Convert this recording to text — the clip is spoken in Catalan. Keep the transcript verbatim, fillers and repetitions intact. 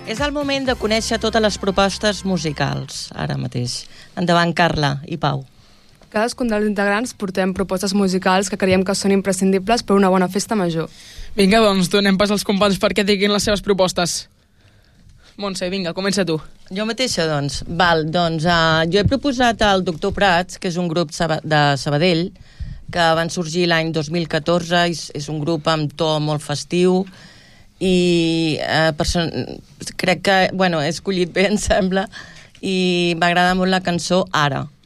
És el moment de conèixer totes les propostes musicals, ara mateix. Endavant, Carla i Pau. Cadascun dels integrants portem propostes musicals que creiem que són imprescindibles per una bona festa major. Vinga, doncs, donem pas als companys perquè diguin les seves propostes. Montse, vinga, comença tu. Jo mateixa, doncs. Val, doncs uh, jo he proposat el Doctor Prats, que és un grup de Sabadell, que van sorgir l'any dos mil catorze, és, és un grup amb to molt festiu, i uh, person... crec que, bueno, he escollit bé, em sembla, i m'agrada molt la cançó Ara.